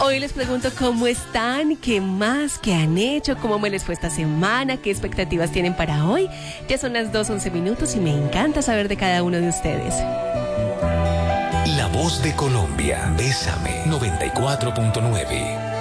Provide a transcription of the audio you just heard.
Hoy les pregunto cómo están, qué más, qué han hecho, cómo me les fue esta semana, qué expectativas tienen para hoy. Ya son las 2:11 y me encanta saber de cada uno de ustedes. La voz de Colombia, Bésame 94.9.